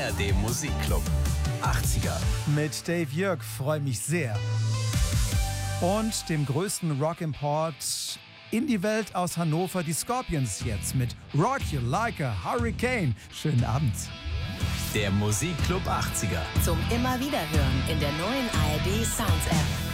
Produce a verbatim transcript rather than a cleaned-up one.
R D Musikclub. achtziger. Mit Dave Jörg freue mich sehr. Und dem größten Rock-Import in die Welt aus Hannover, die Scorpions jetzt mit Rock You Like a Hurricane. Schönen Abend. Der Musikclub achtziger. Zum immer wieder hören in der neuen A R D Sounds App.